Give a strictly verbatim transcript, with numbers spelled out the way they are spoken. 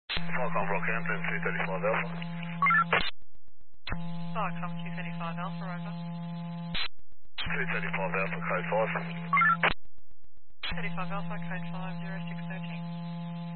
Falcon Rockhampton, two thirty-five Alpha. Falcon two thirty-five Alpha, over. two thirty-five Alpha, code five. thirty-five Alpha, code five zero six one three.